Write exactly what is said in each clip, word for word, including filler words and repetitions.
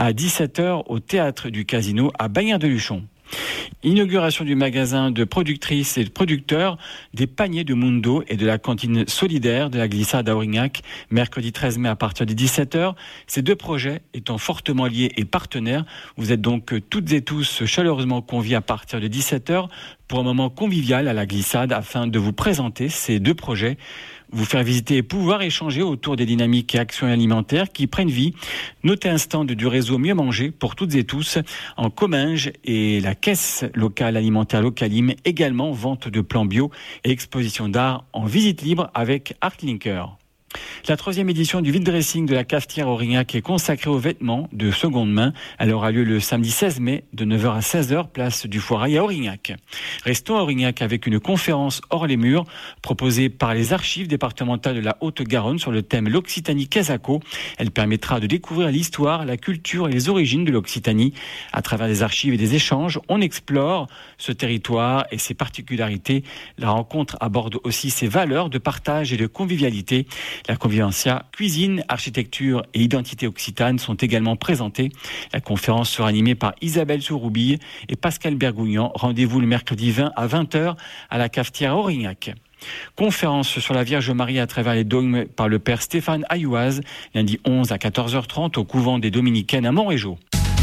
à dix-sept heures au Théâtre du Casino à Bagnères-de-Luchon. Inauguration du magasin de productrices et de producteurs des paniers de Mundo et de la cantine solidaire de la Glissade à Aurignac, mercredi treize mai à partir de dix-sept heures. Ces deux projets étant fortement liés et partenaires, vous êtes donc toutes et tous chaleureusement conviés à partir de dix-sept heures pour un moment convivial à la Glissade afin de vous présenter ces deux projets, vous faire visiter et pouvoir échanger autour des dynamiques et actions alimentaires qui prennent vie. Notez un stand du réseau Mieux Manger pour toutes et tous en Comminges et la caisse locale alimentaire Localim, également vente de plans bio et exposition d'art en visite libre avec Artlinker. La troisième édition du vide dressing de la cafetière Aurignac est consacrée aux vêtements de seconde main. Elle aura lieu le samedi seize mai de neuf heures à seize heures, place du Foirail à Aurignac. Restons à Aurignac avec une conférence hors les murs proposée par les archives départementales de la Haute-Garonne sur le thème l'Occitanie-Quesaco. Elle permettra de découvrir l'histoire, la culture et les origines de l'Occitanie. À travers des archives et des échanges, on explore ce territoire et ses particularités. La rencontre aborde aussi ses valeurs de partage et de convivialité. La convivencia, cuisine, architecture et identité occitane sont également présentées. La conférence sera animée par Isabelle Souroubille et Pascal Bergougnan. Rendez-vous le mercredi vingt à vingt heures à la cafetière Aurignac. Conférence sur la Vierge Marie à travers les dogmes par le père Stéphane Ayouaz, lundi onze à quatorze heures trente au couvent des Dominicaines à Montrégeau.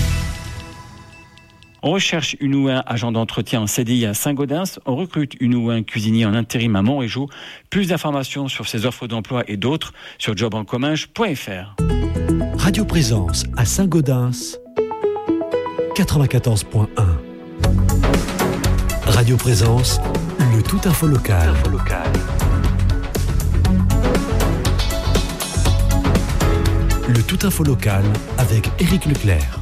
On recherche une ou un agent d'entretien en C D I à Saint-Gaudens. On recrute une ou un cuisinier en intérim à Montrégeau. Plus d'informations sur ces offres d'emploi et d'autres sur job en comminges point f r. Radio Présence à Saint-Gaudens quatre-vingt-quatorze point un. Radio Présence, le tout info local. Le tout info local avec Éric Leclerc.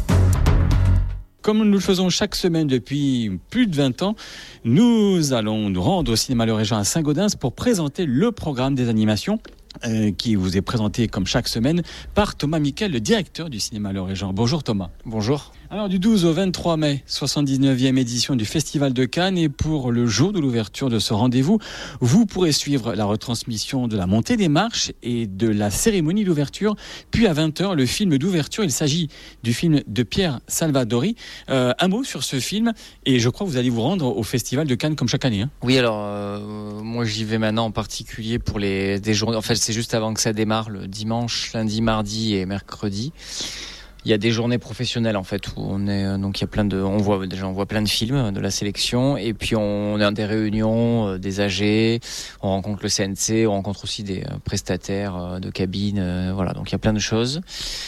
Comme nous le faisons chaque semaine depuis plus de vingt ans, nous allons nous rendre au cinéma Le Régent à Saint-Gaudens pour présenter le programme des animations euh, qui vous est présenté comme chaque semaine par Thomas Miquel, le directeur du cinéma Le Régent. Bonjour Thomas. Bonjour. Alors du douze au vingt-trois mai, soixante-dix-neuvième édition du Festival de Cannes, et pour le jour de l'ouverture de ce rendez-vous, vous pourrez suivre la retransmission de la montée des marches et de la cérémonie d'ouverture, puis à vingt heures le film d'ouverture. Il s'agit du film de Pierre Salvadori. Euh, un mot sur ce film, et je crois que vous allez vous rendre au Festival de Cannes comme chaque année. Hein. Oui, alors euh, moi j'y vais maintenant en particulier pour les des journées. En fait, c'est juste avant que ça démarre, le dimanche, lundi, mardi et mercredi. Il y a des journées professionnelles en fait où on est donc il y a plein de on voit déjà on voit plein de films de la sélection, et puis on est dans des réunions euh, des A G, on rencontre le C N C, on rencontre aussi des euh, prestataires euh, de cabines, euh, voilà, donc il y a plein de choses.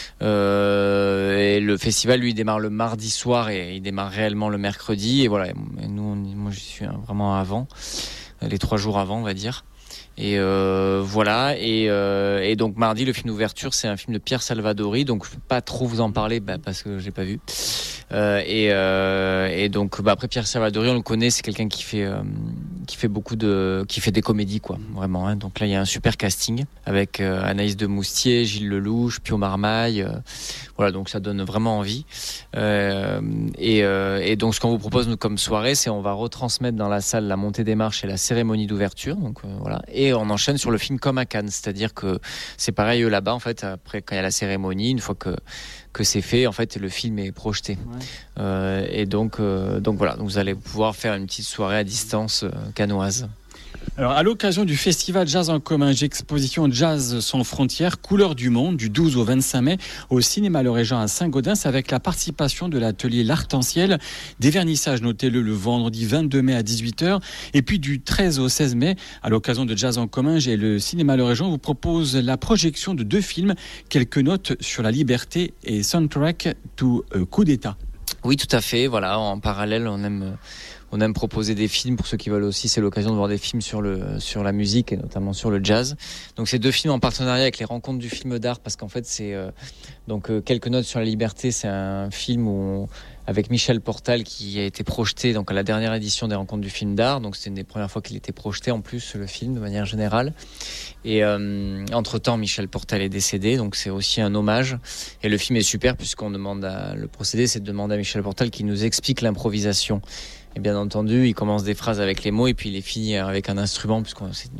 Euh, et le festival lui démarre le mardi soir et il démarre réellement le mercredi, et voilà, et nous on, moi je suis vraiment avant, les trois jours avant on va dire. Et euh, voilà, et, euh, et donc mardi, le film d'ouverture, c'est un film de Pierre Salvadori, donc je peux pas trop vous en parler bah, parce que j'ai pas vu. Euh, et, euh, et donc bah, après Pierre Salvadori, on le connaît, c'est quelqu'un qui fait euh, qui fait beaucoup de qui fait des comédies quoi, vraiment. Hein. Donc là, il y a un super casting avec euh, Anaïs de Moustier, Gilles Lelouch, Pio Marmaille. Euh, voilà, donc ça donne vraiment envie. Euh, et, euh, et donc ce qu'on vous propose nous comme soirée, c'est on va retransmettre dans la salle la montée des marches et la cérémonie d'ouverture. Donc euh, voilà. Et on enchaîne sur le film comme à Cannes, c'est-à-dire que c'est pareil là-bas en fait. Après, quand il y a la cérémonie, une fois que que c'est fait, en fait, le film est projeté. Ouais. Euh, et donc, euh, donc voilà, donc vous allez pouvoir faire une petite soirée à distance euh, cannoise. Alors, à l'occasion du festival Jazz en commun, exposition Jazz sans frontières, couleurs du monde, du douze au vingt-cinq mai, au cinéma Le Régent à Saint-Gaudens, avec la participation de l'atelier L'Arc-en-Ciel, des vernissages, notez-le, le vendredi vingt-deux mai à dix-huit heures, et puis du treize au seize mai, à l'occasion de Jazz en commun, et le cinéma Le Régent vous propose la projection de deux films, quelques notes sur la liberté et soundtrack to euh, coup d'État. Oui, tout à fait, voilà, en parallèle, on aime... On aime proposer des films pour ceux qui veulent aussi. C'est l'occasion de voir des films sur le sur la musique et notamment sur le jazz. Donc c'est deux films en partenariat avec les Rencontres du film d'art, parce qu'en fait c'est euh, donc euh, quelques notes sur la liberté. C'est un film où on, avec Michel Portal qui a été projeté donc à la dernière édition des Rencontres du film d'art. Donc c'était une des premières fois qu'il était projeté en plus le film de manière générale. Et euh, entre temps Michel Portal est décédé, donc c'est aussi un hommage. Et le film est super puisqu'on demande à le procédé, c'est de demander à Michel Portal qui nous explique l'improvisation. Et bien entendu, il commence des phrases avec les mots et puis il les finit avec un instrument, puisqu'on c'est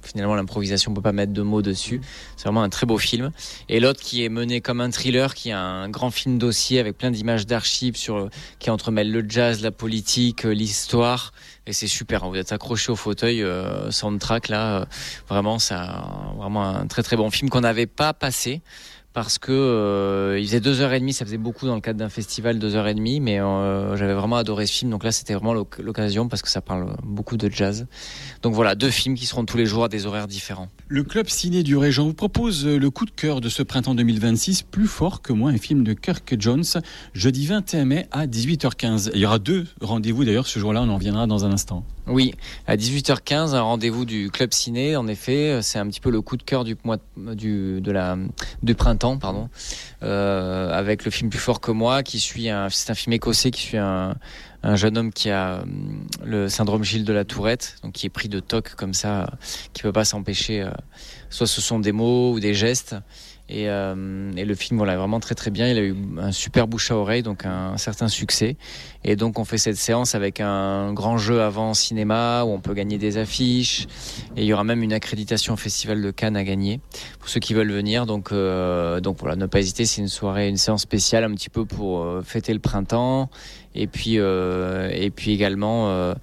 finalement l'improvisation, on peut pas mettre de mots dessus. C'est vraiment un très beau film. Et l'autre qui est mené comme un thriller, qui est un grand film dossier avec plein d'images d'archives sur qui entremêle le jazz, la politique, l'histoire. Et c'est super, vous êtes accroché au fauteuil, euh, soundtrack là, euh, vraiment, ça, vraiment un très très bon film qu'on n'avait pas passé. Parce que euh, il faisait deux heures et demie, ça faisait beaucoup dans le cadre d'un festival, deux heures et demie, mais euh, j'avais vraiment adoré ce film, donc là c'était vraiment l'occasion parce que ça parle beaucoup de jazz. Donc voilà, deux films qui seront tous les jours à des horaires différents. Le Club Ciné du Régent vous propose le coup de cœur de ce printemps deux mille vingt-six, Plus fort que moi, un film de Kirk Jones, jeudi vingt et un mai à dix-huit heures quinze. Il y aura deux rendez-vous d'ailleurs ce jour-là, on en reviendra dans un instant. Oui, à dix-huit heures quinze, un rendez-vous du Club Ciné. En effet, c'est un petit peu le coup de cœur du mois du de la du printemps, pardon, euh, avec le film Plus fort que moi, qui suit un, c'est un film écossais qui suit un un jeune homme qui a le syndrome Gilles de la Tourette, donc qui est pris de toc comme ça, qui peut pas s'empêcher. Euh, soit ce sont des mots ou des gestes. Et, euh, et le film, voilà, est vraiment très très bien. Il a eu un super bouche à oreille, donc un, un certain succès. Et donc on fait cette séance avec un grand jeu avant cinéma où on peut gagner des affiches. Et il y aura même une accréditation au Festival de Cannes à gagner pour ceux qui veulent venir. Donc, euh, donc voilà, ne pas hésiter. C'est une soirée, une séance spéciale un petit peu pour euh, fêter le printemps. Et puis, euh, et puis également euh,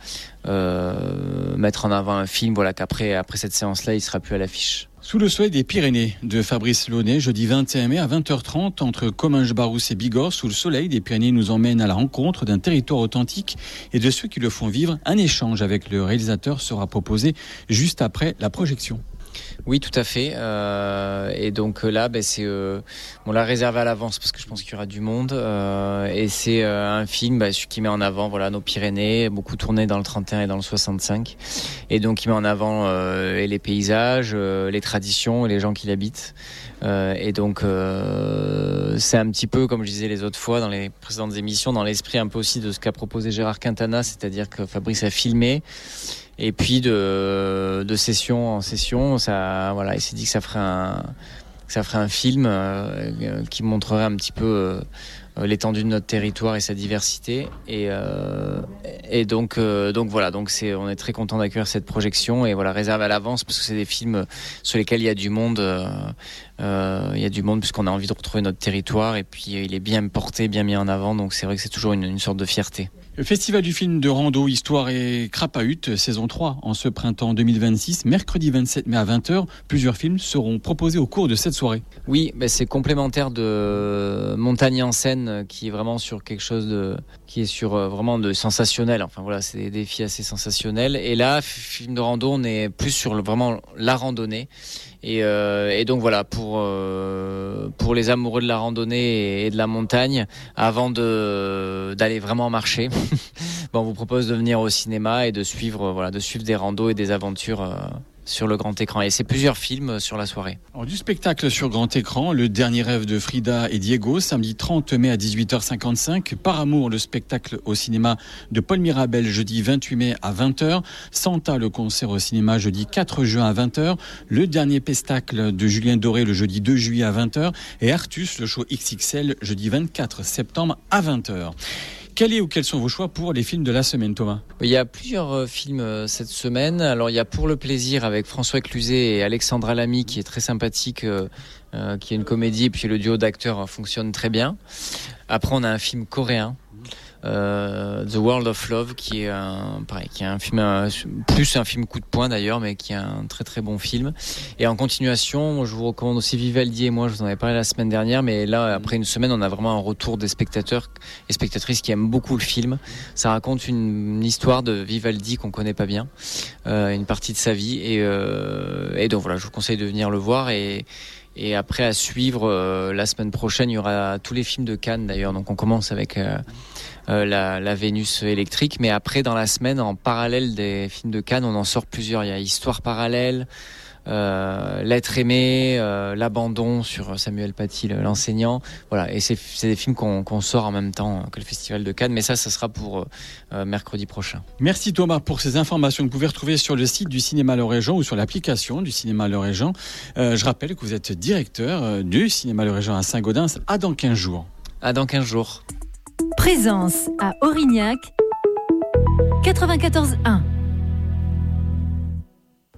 euh, mettre en avant un film. Voilà, qu'après après cette séance-là, il sera plus à l'affiche. Sous le soleil des Pyrénées de Fabrice Launay, jeudi vingt et un mai à vingt heures trente entre Comminges-Barousse et Bigorre. Sous le soleil des Pyrénées nous emmène à la rencontre d'un territoire authentique et de ceux qui le font vivre. Un échange avec le réalisateur sera proposé juste après la projection. Oui, tout à fait. Euh, et donc là, ben, c'est euh, on l'a réservé à l'avance parce que je pense qu'il y aura du monde. Euh, et c'est euh, un film ben, qui met en avant voilà nos Pyrénées, beaucoup tourné dans le trente et un et dans le soixante-cinq. Et donc il met en avant euh, les paysages, euh, les traditions et les gens qui l'habitent. Euh, et donc euh, c'est un petit peu, comme je disais les autres fois dans les précédentes émissions, dans l'esprit un peu aussi de ce qu'a proposé Gérard Quintana, c'est-à-dire que Fabrice a filmé. Et puis de, de session en session, ça, voilà, il s'est dit que ça ferait un, que ça ferait un film euh, qui montrerait un petit peu euh, l'étendue de notre territoire et sa diversité. Et, euh, et donc, euh, donc voilà, donc c'est, on est très content d'accueillir cette projection et voilà, réservé à l'avance parce que c'est des films sur lesquels il y a du monde. Euh, euh, il y a du monde puisqu'on a envie de retrouver notre territoire et puis il est bien porté, bien mis en avant. Donc c'est vrai que c'est toujours une, une sorte de fierté. Le Festival du film de rando, histoire et crapahut, saison trois, en ce printemps deux mille vingt-six, mercredi vingt-sept mai à vingt heures, plusieurs films seront proposés au cours de cette soirée. Oui, ben c'est complémentaire de Montagne en scène, qui est vraiment sur quelque chose de, qui est sur euh, vraiment de sensationnel. Enfin voilà, c'est des défis assez sensationnels. Et là, film de rando, on est plus sur le, vraiment la randonnée. Et, euh, et donc voilà, pour euh, pour les amoureux de la randonnée et de la montagne, avant de d'aller vraiment marcher, bon, on vous propose de venir au cinéma et de suivre voilà, de suivre des randos et des aventures euh, sur le grand écran. Et c'est plusieurs films sur la soirée. Alors, du spectacle sur grand écran, Le dernier rêve de Frida et Diego, samedi trente mai à dix-huit heures cinquante-cinq. Par amour, le spectacle au cinéma de Paul Mirabel, jeudi vingt-huit mai à vingt heures. Santa, le concert au cinéma, jeudi quatre juin à vingt heures. Le dernier pestacle de Julien Doré, le jeudi deux juillet à vingt heures. Et Artus, le show X X L, jeudi vingt-quatre septembre à vingt heures. Quel est ou quels sont vos choix pour les films de la semaine, Thomas ? Il y a plusieurs euh, films euh, cette semaine. Alors il y a Pour le plaisir avec François Cluzet et Alexandra Lamy qui est très sympathique, euh, euh, qui est une comédie et puis le duo d'acteurs fonctionne très bien. Après on a un film coréen. Euh, The World of Love qui est un pareil qui est un film un, plus un film coup de poing d'ailleurs mais qui est un très très bon film. Et en continuation moi, je vous recommande aussi Vivaldi et moi, je vous en avais parlé la semaine dernière, mais là après une semaine on a vraiment un retour des spectateurs et spectatrices qui aiment beaucoup le film. Ça raconte une, une histoire de Vivaldi qu'on connaît pas bien, euh, une partie de sa vie et, euh, et donc voilà, je vous conseille de venir le voir. Et Et après à suivre euh, la semaine prochaine, il y aura tous les films de Cannes d'ailleurs. Donc on commence avec euh, euh, la, la Vénus électrique, mais après dans la semaine, en parallèle des films de Cannes, on en sort plusieurs. Il y a Histoire parallèle, euh, L'être aimé, euh, L'abandon sur Samuel Paty, l'enseignant. Voilà, et c'est, c'est des films qu'on, qu'on sort en même temps que le Festival de Cannes, mais ça, ça sera pour euh, mercredi prochain. Merci Thomas pour ces informations que vous pouvez retrouver sur le site du Cinéma Le Régent ou sur l'application du Cinéma Le Régent. Euh, je rappelle que vous êtes directeur du Cinéma Le Régent à Saint-Gaudens. À dans quinze jours. À dans quinze jours. Présence à Aurignac, quatre-vingt-quatorze un.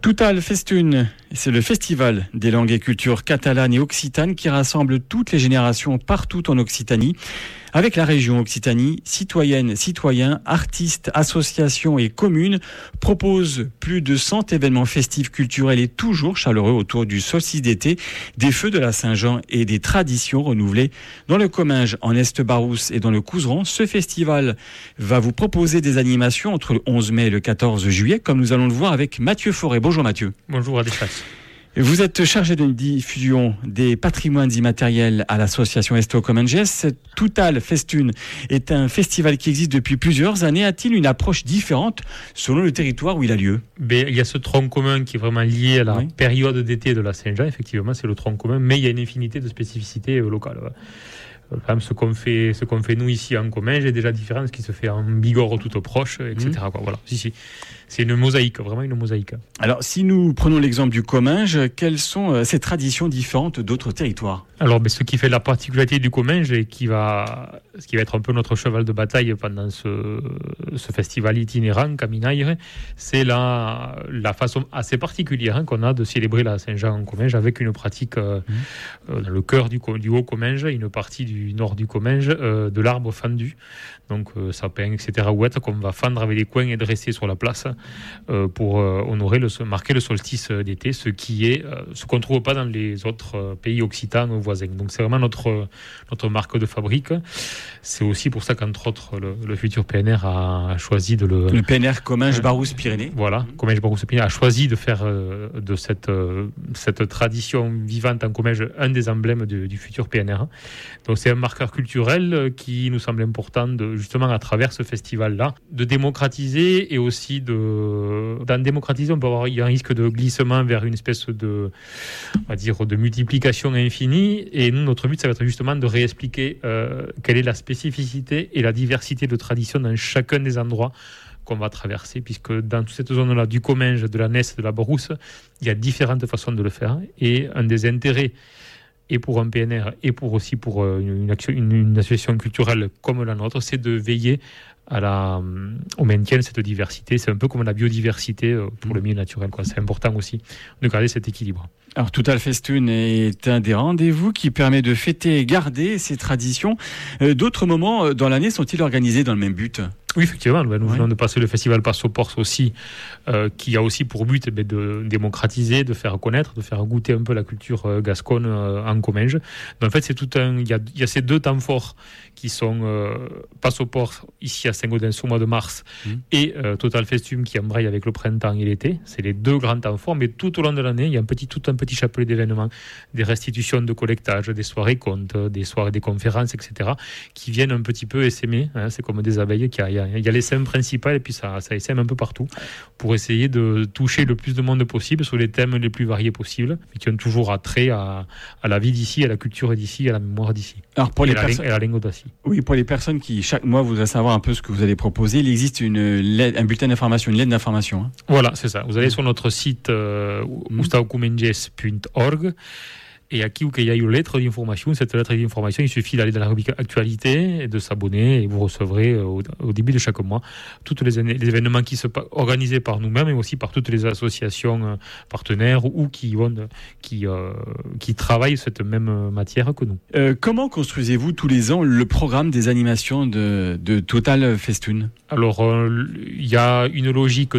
Toutal Festune, c'est le festival des langues et cultures catalanes et occitanes qui rassemble toutes les générations partout en Occitanie. Avec la région Occitanie, citoyennes, citoyens, artistes, associations et communes proposent plus de cent événements festifs culturels et toujours chaleureux autour du solstice d'été, des feux de la Saint-Jean et des traditions renouvelées. Dans le Comminges, en Est-Barousse et dans le Couserans, ce festival va vous proposer des animations entre le onze mai et le quatorze juillet, comme nous allons le voir avec Mathieu Forêt. Bonjour Mathieu. Bonjour Adéfat. Vous êtes chargé de diffusion des patrimoines immatériels à l'association Esto Comminges. Toutal Festune est un festival qui existe depuis plusieurs années. A-t-il une approche différente selon le territoire où il a lieu ? Ben, il y a ce tronc commun qui est vraiment lié à la oui. période d'été de la Saint-Jean, effectivement, c'est le tronc commun, mais il y a une infinité de spécificités euh, locales. Euh, quand même, ce qu'on fait, ce qu'on fait nous ici en Comminges est déjà différent de ce qui se fait en Bigorre tout proche, et cetera. Mmh. Quoi. Voilà. Si, si. C'est une mosaïque, vraiment une mosaïque. Alors, si nous prenons l'exemple du Comminges, quelles sont euh, ces traditions différentes d'autres territoires ? Alors, ben, ce qui fait la particularité du Comminges et qui va, ce qui va être un peu notre cheval de bataille pendant ce, ce festival itinérant, Caminaire, c'est la, la façon assez particulière hein, qu'on a de célébrer la Saint-Jean en Comminges avec une pratique euh, mmh. euh, dans le cœur du, du Haut-Comminges, une partie du nord du Comminges, euh, de l'arbre fendu. Donc, euh, sapin, et cetera, ouette, qu'on va fendre avec des coins et dresser sur la place euh, pour euh, honorer, le, marquer le solstice d'été, ce qui est euh, ce qu'on ne trouve pas dans les autres euh, pays occitans voisins. Donc, c'est vraiment notre, notre marque de fabrique. C'est aussi pour ça qu'entre autres, le, le futur P N R a choisi de le... Le P N R Comminges-Barousse-Pyrénées. Voilà, Comminges-Barousse-Pyrénées a choisi de faire euh, de cette, euh, cette tradition vivante en Comminges un des emblèmes de, du futur P N R. Donc, c'est un marqueur culturel qui nous semble important de justement à travers ce festival-là, de démocratiser et aussi de... Dans démocratiser, on peut avoir, il y a un risque de glissement vers une espèce de, on va dire, de multiplication infinie. Et nous, notre but, ça va être justement de réexpliquer euh, quelle est la spécificité et la diversité de traditions dans chacun des endroits qu'on va traverser, puisque dans toute cette zone-là du Comminges, de la Nesse, de la Barousse, il y a différentes façons de le faire. Et un des intérêts et pour un P N R, et pour aussi pour une, action, une, une association culturelle comme la nôtre, c'est de veiller à la, au maintien de cette diversité. C'est un peu comme la biodiversité pour le milieu naturel, quoi. C'est important aussi de garder cet équilibre. Alors, Toutal Festune est un des rendez-vous qui permet de fêter et garder ces traditions. D'autres moments dans l'année sont-ils organisés dans le même but ? Oui, effectivement, nous venons oui. de passer le festival Passo Porse aussi, euh, qui a aussi pour but eh, de démocratiser, de faire connaître, de faire goûter un peu la culture euh, gasconne euh, en Comminges. Donc en fait, c'est tout un, il y a, il y a ces deux temps forts qui sont euh, Passo Porse ici à Saint-Gaudens au mois de mars mmh. et euh, Toutal Festune qui embraye avec le printemps et l'été. C'est les deux grands temps forts, mais tout au long de l'année, il y a un petit, tout un petit chapelet d'événements, des restitutions de collectage, des soirées contes, des soirées, des conférences, et cetera, qui viennent un petit peu essaimer. Hein, c'est comme des abeilles qui a Il y a l'essaim principal et puis ça, ça essaime un peu partout pour essayer de toucher le plus de monde possible sur les thèmes les plus variés possibles, mais qui ont toujours attrait à, à la vie d'ici, à la culture d'ici, à la mémoire d'ici. Alors pour et, les la, perso- et la langue d'ici. Oui, pour les personnes qui chaque mois voudraient savoir un peu ce que vous allez proposer, il existe une lettre, un bulletin d'information, une lettre d'information. Hein. Voilà, c'est ça. Vous allez mmh. sur notre site euh, mmh. ustaucomminges point org. Et à qui ou qu'il y a une lettre d'information, cette lettre d'information, il suffit d'aller dans la rubrique actualité et de s'abonner et vous recevrez au, au début de chaque mois tous les, les événements qui sont organisés par nous-mêmes et aussi par toutes les associations partenaires ou qui, vont, qui, euh, qui travaillent cette même matière que nous. Euh, comment construisez-vous tous les ans le programme des animations de, de Toutal Festune ? Alors, euh, il y a une logique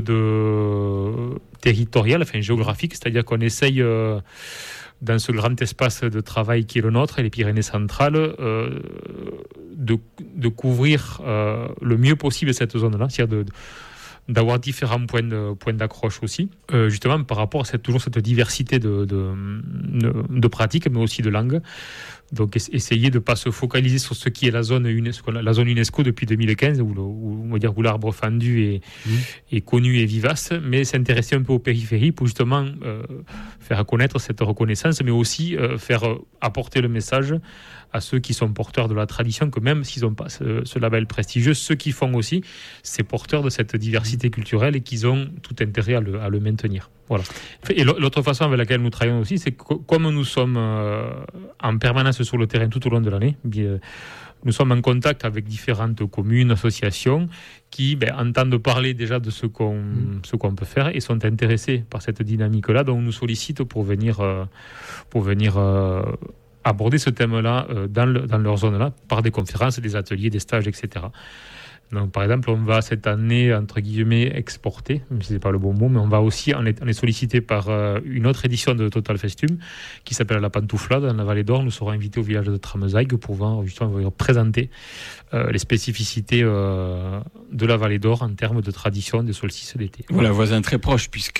de territoriale, enfin géographique, c'est-à-dire qu'on essaye... Euh, dans ce grand espace de travail qui est le nôtre, et les Pyrénées centrales, euh, de, de couvrir euh, le mieux possible cette zone-là, c'est-à-dire de, d'avoir différents points, de, points d'accroche aussi, euh, justement par rapport à cette, toujours cette diversité de, de, de, de pratiques, mais aussi de langues. Donc essayer de ne pas se focaliser sur ce qui est la zone UNESCO, la zone UNESCO depuis deux mille quinze, où, le, où, on va dire, où l'arbre fendu est, mmh. est connu et vivace, mais s'intéresser un peu aux périphéries pour justement euh, faire connaître cette reconnaissance, mais aussi euh, faire apporter le message à ceux qui sont porteurs de la tradition, que même s'ils n'ont pas ce, ce label prestigieux, ceux qui font aussi, c'est porteurs de cette diversité culturelle et qu'ils ont tout intérêt à le, à le maintenir. Voilà. Et l'autre façon avec laquelle nous travaillons aussi, c'est que comme nous sommes euh, en permanence sur le terrain tout au long de l'année, bien, Nous sommes en contact avec différentes communes, associations qui ben, entendent parler déjà de ce qu'on, mmh. ce qu'on peut faire et sont intéressés par cette dynamique-là. Donc, nous sollicitent pour venir, euh, pour venir euh, aborder ce thème-là euh, dans, le, dans leur zone-là par des conférences, des ateliers, des stages, et cetera. Donc, par exemple, on va cette année, entre guillemets, exporter, même si ce n'est pas le bon mot, mais on va aussi, on est, on est sollicité par euh, une autre édition de Total Festum qui s'appelle La Pantouflade dans la Vallée d'Or. Nous serons invités au village de Tramezaïg pour pouvoir justement présenter euh, les spécificités euh, de la Vallée d'Or en termes de tradition des solstices d'été. Voilà, voisin très proche, puisque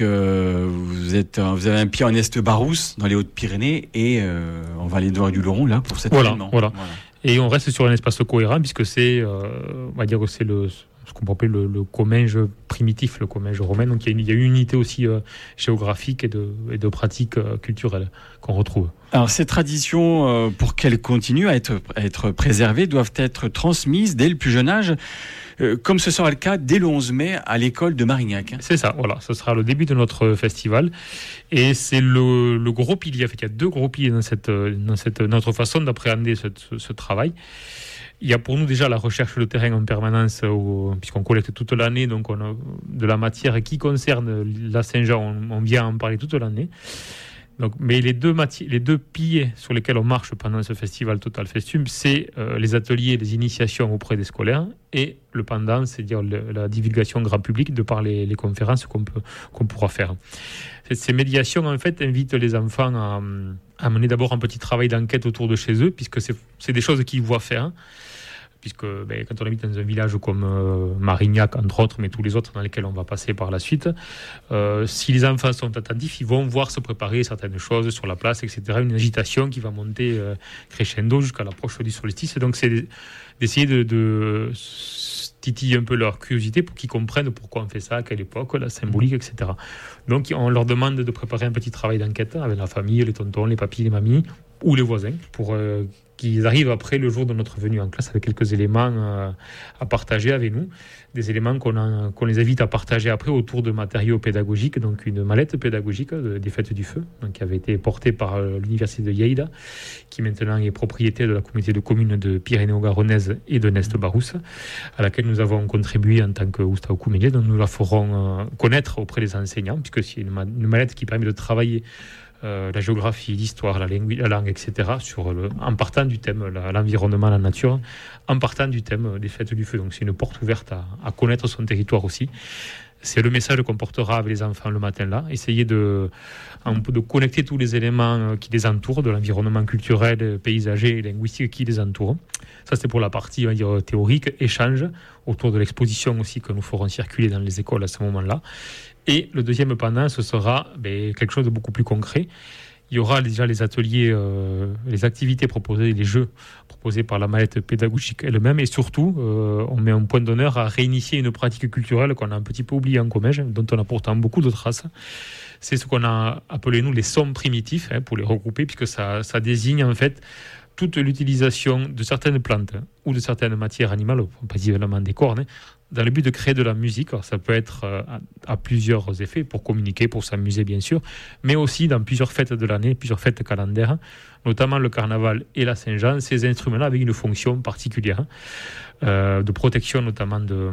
vous, êtes, vous avez un pied en Est-Barousse, dans les Hautes-Pyrénées, et euh, en Vallée d'Or et du Luron, là, pour cet voilà, événement. Voilà, voilà. Et on reste sur un espace cohérent puisque c'est, euh, on va dire que c'est le, ce qu'on peut appeler le, le Comminges primitif, le Comminges romain. Donc il y a une, il y a une unité aussi euh, géographique et de, et de pratiques euh, culturelles qu'on retrouve. Alors ces traditions, euh, pour qu'elles continuent à être, à être préservées, doivent être transmises dès le plus jeune âge, euh, comme ce sera le cas dès le onze mai à l'école de Marignac. C'est ça, voilà, ce sera le début de notre festival. Et c'est le, le gros pilier, en fait, il y a deux gros piliers dans, cette, dans cette, notre façon d'appréhender ce, ce, ce travail. Il y a pour nous déjà la recherche de terrain en permanence, où, puisqu'on collecte toute l'année, donc on a de la matière qui concerne la Saint-Jean, on, on vient en parler toute l'année. Donc, mais les deux, mati- les deux piliers sur lesquels on marche pendant ce festival Total Festum, c'est euh, les ateliers, les initiations auprès des scolaires et le pendant, c'est-à-dire le, la divulgation grand public de par les, les conférences qu'on, peut, qu'on pourra faire. Ces médiations, en fait, invitent les enfants à, à mener d'abord un petit travail d'enquête autour de chez eux, puisque c'est, c'est des choses qu'ils voient faire. Puisque ben, quand on habite dans un village comme euh, Marignac, entre autres, mais tous les autres dans lesquels on va passer par la suite, euh, si les enfants sont attentifs, ils vont voir se préparer certaines choses sur la place, et cetera. Une agitation qui va monter euh, crescendo jusqu'à l'approche du solstice. Donc c'est d'essayer de, de titiller un peu leur curiosité pour qu'ils comprennent pourquoi on fait ça, à quelle époque, la symbolique, et cetera. Donc on leur demande de préparer un petit travail d'enquête avec la famille, les tontons, les papis, les mamies, ou les voisins, pour euh, qu'ils arrivent après le jour de notre venue en classe avec quelques éléments euh, à partager avec nous, des éléments qu'on, a, qu'on les invite à partager après autour de matériaux pédagogiques, donc une mallette pédagogique de, des Fêtes du Feu, donc, qui avait été portée par euh, l'Université de Lleida, qui maintenant est propriété de la communauté de communes de Pyrénées-Garonnaise et de Nest-Barousse, à laquelle nous avons contribué en tant que Oustaoukou Médié, donc nous la ferons euh, connaître auprès des enseignants, puisque c'est une, ma- une mallette qui permet de travailler Euh, la géographie, l'histoire, la langue, la langue et cetera, sur le, en partant du thème la, l'environnement, la nature, en partant du thème des Fêtes du Feu. Donc c'est une porte ouverte à, à connaître son territoire aussi. C'est le message qu'on portera avec les enfants le matin là. Essayer de, un peu de connecter tous les éléments qui les entourent, de l'environnement culturel, paysager et linguistique qui les entoure. Ça c'est pour la partie on va dire, théorique, échange autour de l'exposition aussi que nous ferons circuler dans les écoles à ce moment-là. Et le deuxième pendant, ce sera ben, quelque chose de beaucoup plus concret. Il y aura déjà les ateliers, euh, les activités proposées, les jeux proposés par la mallette pédagogique elle-même. Et surtout, euh, on met un point d'honneur à réinitier une pratique culturelle qu'on a un petit peu oubliée en Comminges, dont on a pourtant beaucoup de traces. C'est ce qu'on a appelé, nous, les sons primitifs, hein, pour les regrouper, puisque ça, ça désigne en fait toute l'utilisation de certaines plantes ou de certaines matières animales, principalement des cornes, hein, dans le but de créer de la musique. Alors, ça peut être à, à plusieurs effets, pour communiquer, pour s'amuser bien sûr, mais aussi dans plusieurs fêtes de l'année, plusieurs fêtes calendaires, notamment le carnaval et la Saint-Jean, ces instruments-là avaient une fonction particulière, euh, de protection notamment de,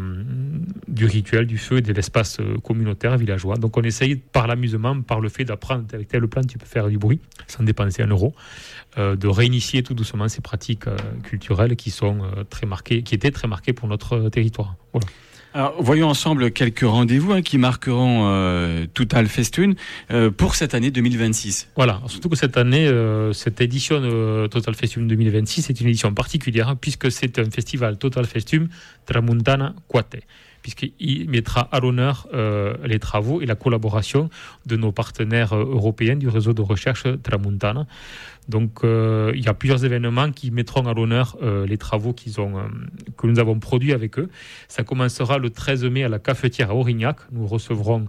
du rituel, du feu et de l'espace communautaire, villageois. Donc on essaye par l'amusement, par le fait d'apprendre avec telle plante tu peux faire du bruit, sans dépenser un euro, euh, de réinitier tout doucement ces pratiques euh, culturelles qui sont euh, très marquées, qui étaient très marquées pour notre territoire. Voilà. Alors, voyons ensemble quelques rendez-vous hein, qui marqueront euh, Total Festum euh, pour cette année deux mille vingt-six. Voilà, surtout que cette année, euh, cette édition euh, Total Festum deux mille vingt-six est une édition particulière hein, puisque c'est un festival Total Festum Tramuntana Quate, puisqu'il mettra à l'honneur euh, les travaux et la collaboration de nos partenaires euh, européens du réseau de recherche Tramuntana. Donc, euh, il y a plusieurs événements qui mettront à l'honneur euh, les travaux qu'ils ont, euh, que nous avons produits avec eux. Ça commencera le treize mai à la cafetière à Aurignac. Nous recevrons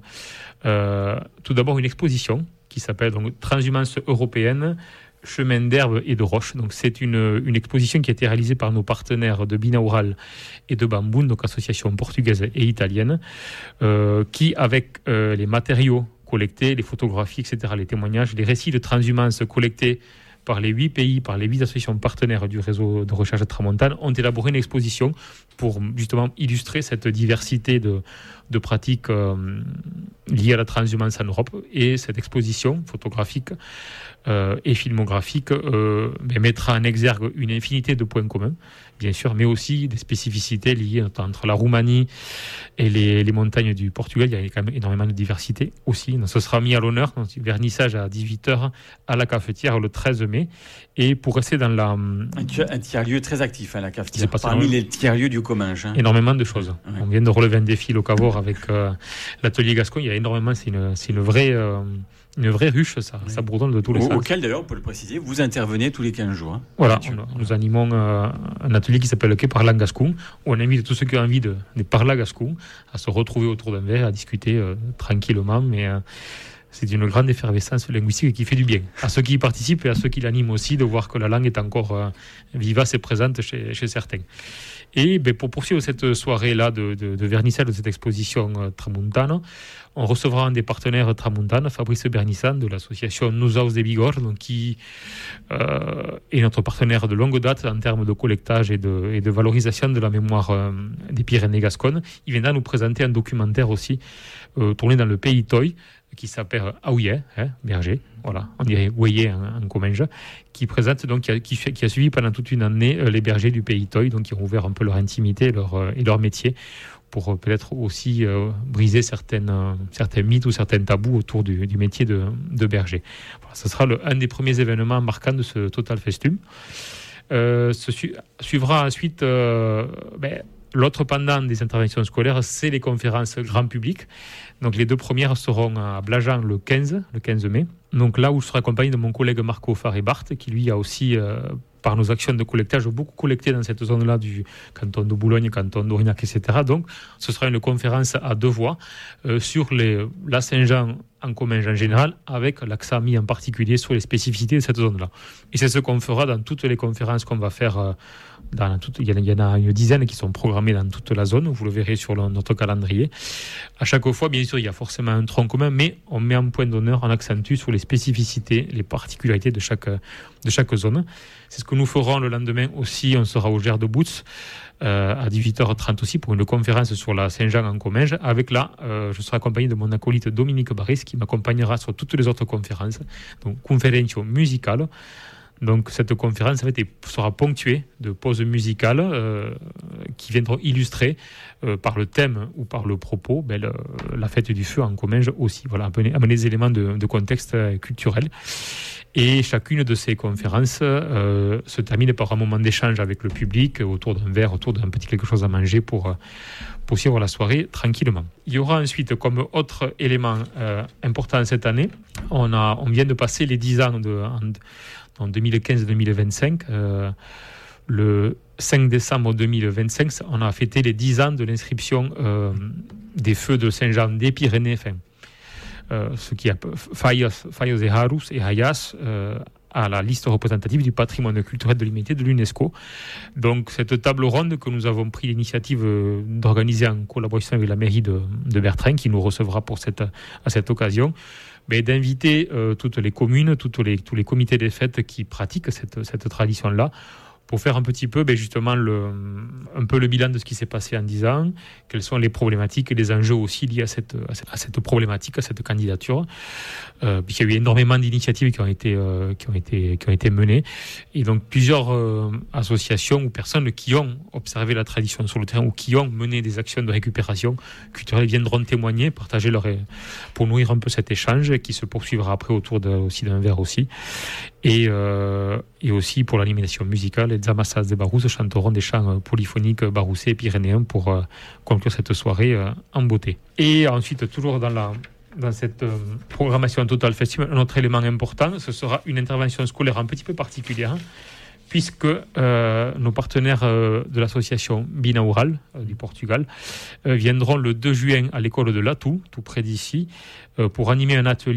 euh, tout d'abord une exposition qui s'appelle donc, Transhumance européenne, chemin d'herbe et de roche. Donc, c'est une, une exposition qui a été réalisée par nos partenaires de Binaural et de Bamboun, donc association portugaise et italienne, euh, qui, avec euh, les matériaux collectés, les photographies, et cetera, les témoignages, les récits de transhumance collectés par les huit pays, par les huit associations partenaires du réseau de recherche Tramontane, ont élaboré une exposition pour justement illustrer cette diversité de, de pratiques euh, liées à la transhumance en Europe. Et cette exposition photographique euh, et filmographique euh, mettra en exergue une infinité de points communs, bien sûr, mais aussi des spécificités liées entre la Roumanie et les, les montagnes du Portugal. Il y a quand même énormément de diversité aussi. Donc, ce sera mis à l'honneur, donc, vernissage à dix-huit heures à la cafetière le treize mai. Et pour rester dans la... Un tiers-lieu très actif, hein, la cafetière, parmi énormément... les tiers-lieux du Comminges. Hein. Énormément de choses. Ouais. On vient de relever un défi locavore avec euh, l'atelier Gascon. Il y a énormément, c'est une, c'est une vraie... Euh, Une vraie ruche, ça, oui. Ça bourdonne de tous les Au, sens. Auquel, d'ailleurs, on peut le préciser, vous intervenez tous les quinze jours. Hein. Voilà, on, nous animons euh, un atelier qui s'appelle Quai Parlant Gascon, où on invite tous ceux qui ont envie de, de parler gascon à se retrouver autour d'un verre, à discuter euh, tranquillement, mais euh, c'est une grande effervescence linguistique qui fait du bien. À ceux qui y participent et à ceux qui l'animent aussi, de voir que la langue est encore euh, vivace et présente chez, chez certains. Et ben, pour poursuivre cette soirée-là de, de, de vernissage de cette exposition euh, Tramontane, on recevra un des partenaires Tramontane, Fabrice Bernissan, de l'association Nous Aus de Bigorre, donc qui euh, est notre partenaire de longue date en termes de collectage et de, et de valorisation de la mémoire euh, des Pyrénées gasconnes. Il viendra nous présenter un documentaire aussi euh, tourné dans le pays Toy, qui s'appelle Aouillet, hein, berger, voilà, on dirait Ouillet en, en Comminges, qui présente donc qui a, qui, fait, qui a suivi pendant toute une année euh, les bergers du pays Toy, donc qui ont ouvert un peu leur intimité leur, euh, et leur métier pour euh, peut-être aussi euh, briser certaines, euh, certains mythes ou certains tabous autour du, du métier de, de berger. Voilà, ce sera le, un des premiers événements marquants de ce Total Festum. Euh, ce su, suivra ensuite euh, ben, l'autre pendant des interventions scolaires, c'est les conférences grand public. Donc les deux premières seront à Blajan le quinze, le quinze mai. Donc là où je serai accompagné de mon collègue Marco Faré-Bart, qui lui a aussi, euh, par nos actions de collectage, beaucoup collecté dans cette zone-là du canton de Boulogne, canton d'Aurignac, et cetera. Donc ce sera une conférence à deux voix euh, sur les, la Saint-Jean en Comminges en général, avec l'accent mis en particulier sur les spécificités de cette zone-là. Et c'est ce qu'on fera dans toutes les conférences qu'on va faire. Euh, dans toute, il, y en a, il y en a une dizaine qui sont programmées dans toute la zone. Vous le verrez sur le, notre calendrier. À chaque fois, bien sûr, il y a forcément un tronc commun, mais on met un point d'honneur, on accentue sur les spécificités, les particularités de chaque, de chaque zone. C'est ce que nous ferons le lendemain aussi. On sera au Gers de Boutz euh, à dix-huit heures trente aussi pour une conférence sur la Saint-Jean en Comminges. Avec là, euh, je serai accompagné de mon acolyte Dominique Barris qui m'accompagnera sur toutes les autres conférences. Donc, conferencio musicale. Donc cette conférence en fait, sera ponctuée de pauses musicales euh, qui viendront illustrer euh, par le thème ou par le propos ben, le, la fête du feu en Comminges aussi. Voilà, amener, amener des éléments de, de contexte culturel. Et chacune de ces conférences euh, se termine par un moment d'échange avec le public autour d'un verre, autour d'un petit quelque chose à manger pour poursuivre la soirée tranquillement. Il y aura ensuite comme autre élément euh, important cette année, on, a, on vient de passer les dix ans de... En, en deux mille quinze deux mille vingt-cinq, euh, le cinq décembre deux mille vingt-cinq, on a fêté les dix ans de l'inscription euh, des feux de Saint-Jean des Pyrénées, enfin, euh, ce qui est Fallos et Harus et Hayas, euh, à la liste représentative du patrimoine culturel de l'humanité de l'UNESCO. Donc cette table ronde que nous avons pris l'initiative d'organiser en collaboration avec la mairie de, de Bertrin, qui nous recevra pour cette, à cette occasion, mais d'inviter euh, toutes les communes, toutes les, tous les comités des fêtes qui pratiquent cette, cette tradition-là, pour faire un petit peu ben justement le, un peu le bilan de ce qui s'est passé en dix ans, quelles sont les problématiques et les enjeux aussi liés à cette, à cette, à cette problématique, à cette candidature. Euh, il y a eu énormément d'initiatives qui ont été, euh, qui ont été, qui ont été menées, et donc plusieurs euh, associations ou personnes qui ont observé la tradition sur le terrain ou qui ont mené des actions de récupération culturelle viendront témoigner, partager leur, pour nourrir un peu cet échange qui se poursuivra après autour de, aussi d'un verre aussi. Et, euh, et aussi pour l'animation musicale, les Zamassas de Barousse chanteront des chants polyphoniques baroussais et pyrénéens pour euh, conclure cette soirée euh, en beauté. Et ensuite, toujours dans, la, dans cette euh, programmation Total Festival, un autre élément important, ce sera une intervention scolaire un petit peu particulière, puisque euh, nos partenaires euh, de l'association Binaural euh, du Portugal euh, viendront le deux juin à l'école de Latou, tout près d'ici, euh, pour animer un atelier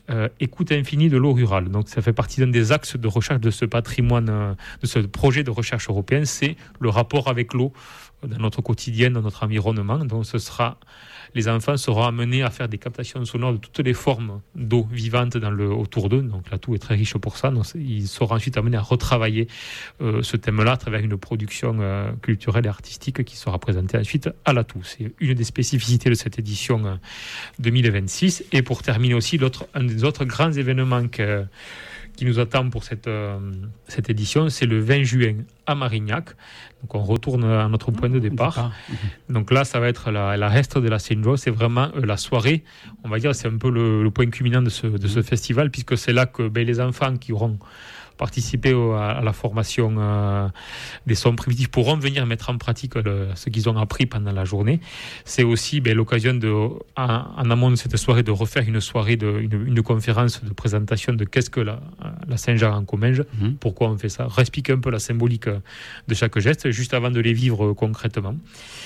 euh, écoute infinie de l'eau rurale. Donc ça fait partie d'un des axes de recherche de ce patrimoine, euh, de ce projet de recherche européen, c'est le rapport avec l'eau dans notre quotidien, dans notre environnement. Donc ce sera, les enfants seront amenés à faire des captations sonores de toutes les formes d'eau vivante dans le, autour d'eux. Donc l'atout est très riche pour ça. Donc, ils seront ensuite amenés à retravailler euh, ce thème-là à travers une production euh, culturelle et artistique qui sera présentée ensuite à l'atout. C'est une des spécificités de cette édition euh, deux mille vingt-six. Et pour terminer aussi, l'autre, un des autres grands événements que, qui nous attend pour cette, euh, cette édition, c'est le vingt juin à Marignac. Donc on retourne à notre point de départ. Donc là, ça va être la, la reste de la Saint-Jean. C'est vraiment euh, la soirée, on va dire, c'est un peu le, le point culminant de ce, de ce festival, puisque c'est là que ben, les enfants qui auront participer au, à, à la formation euh, des sons primitifs pourront venir mettre en pratique le, ce qu'ils ont appris pendant la journée. C'est aussi ben, l'occasion de, en, en amont de cette soirée, de refaire une soirée, de, une, une conférence de présentation de qu'est-ce que la, la Saint-Jean en Comminges, mmh. pourquoi on fait ça, réexpliquer un peu la symbolique de chaque geste, juste avant de les vivre concrètement.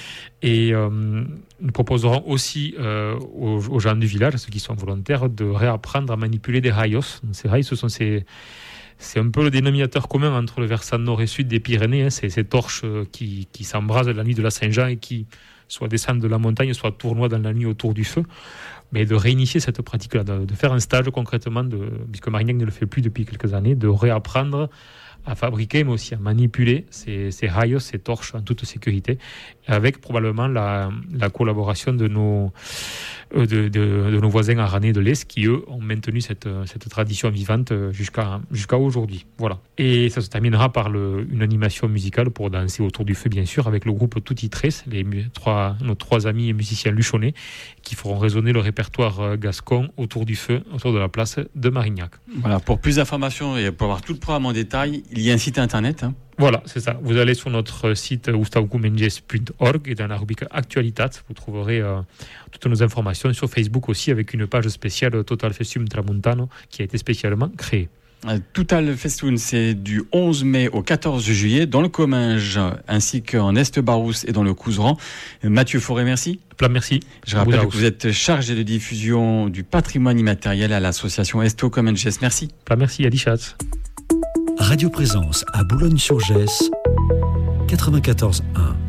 Et euh, nous proposerons aussi euh, aux, aux gens du village, ceux qui sont volontaires, de réapprendre à manipuler des rayos. Donc, ces rayos, ce sont ces... C'est un peu le dénominateur commun entre le versant nord et sud des Pyrénées. Hein. C'est ces torches qui, qui s'embrasent la nuit de la Saint-Jean et qui soit descendent de la montagne, soit tournoient dans la nuit autour du feu. Mais de réinitier cette pratique-là, de, de faire un stage concrètement, de, puisque Marignac ne le fait plus depuis quelques années, de réapprendre à fabriquer, mais aussi à manipuler ces, ces rayos, ces torches en toute sécurité, avec probablement la, la collaboration de nos, de, de, de nos voisins aranais de l'Est, qui, eux, ont maintenu cette, cette tradition vivante jusqu'à, jusqu'à aujourd'hui. Voilà. Et ça se terminera par le, une animation musicale pour danser autour du feu, bien sûr, avec le groupe Tutti Tres, les trois, nos trois amis et musiciens luchonnais, qui feront résonner le répertoire gascon autour du feu, autour de la place de Marignac. Voilà, pour plus d'informations et pour avoir tout le programme en détail, il y a un site internet. Hein. Voilà, c'est ça. Vous allez sur notre site gustavocumenges point org et dans la rubrique Actualitat, vous trouverez euh, toutes nos informations sur Facebook aussi, avec une page spéciale Total Festum Tramontano qui a été spécialement créée. Total Festoun, c'est du onze mai au quatorze juillet dans le Comminges ainsi qu'en Est-Barousse et dans le Couserans. Mathieu Forêt, merci. Plein merci. Je rappelle que vous êtes chargé de diffusion du patrimoine immatériel à l'association Esto Comminges. Merci. Plein merci, Adichat. Radio Présence à Boulogne-sur-Gesse, quatre-vingt-quatorze un.